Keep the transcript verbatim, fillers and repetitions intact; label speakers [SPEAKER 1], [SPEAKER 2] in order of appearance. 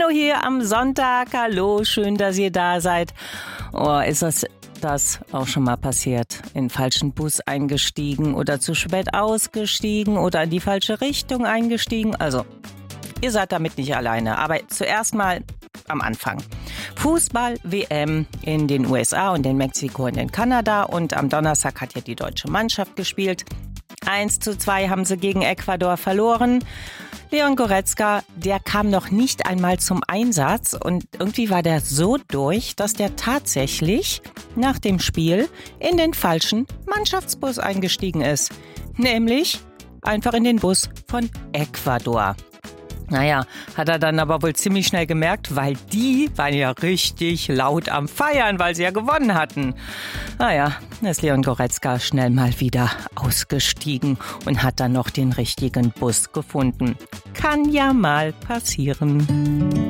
[SPEAKER 1] Hallo hier am Sonntag, hallo, schön, dass ihr da seid. Oh, ist das, das auch schon mal passiert? In den falschen Bus eingestiegen oder zu spät ausgestiegen oder in die falsche Richtung eingestiegen? Also, ihr seid damit nicht alleine, aber zuerst mal am Anfang. Fußball-W M in den U S A und in Mexiko und in Kanada und am Donnerstag hat ja die deutsche Mannschaft gespielt. eins zu zwei haben sie gegen Ecuador verloren. Leon Goretzka, der kam noch nicht einmal zum Einsatz und irgendwie war der so durch, dass der tatsächlich nach dem Spiel in den falschen Mannschaftsbus eingestiegen ist. Nämlich einfach in den Bus von Ecuador. Naja, hat er dann aber wohl ziemlich schnell gemerkt, weil die waren ja richtig laut am Feiern, weil sie ja gewonnen hatten. Naja, ist Leon Goretzka schnell mal wieder ausgestiegen und hat dann noch den richtigen Bus gefunden. Kann ja mal passieren.